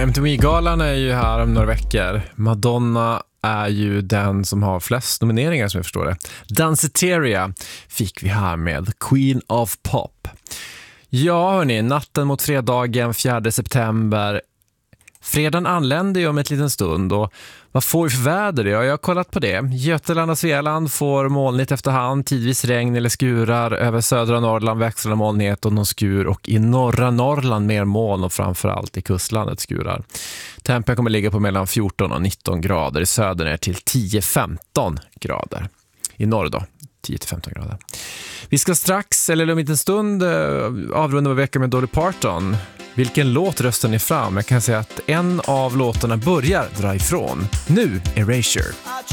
MTV-galan är ju här om några veckor. Madonna är ju den som har flest nomineringar som jag förstår det. Danceteria fick vi här med Queen of Pop. Ja hörni, natten mot fredagen 4 september. Fredagen anländer ju om ett liten stund och vad får vi för väder? Ja, jag har kollat på det. Götaland och Svealand får molnigt efterhand, tidvis regn eller skurar. Över södra Norrland växlar molnighet och någon skur, och i norra Norrland mer moln och framförallt i kustlandet skurar. Tempen kommer ligga på mellan 14 och 19 grader, i söder ner till 10-15 grader. I norr då, 10-15 grader. Vi ska strax, eller om inte en stund, avrunda vår vecka med Dolly Parton. Vilken låt röstar ni fram? Jag kan säga att en av låtarna börjar dra ifrån. Nu, Erasure.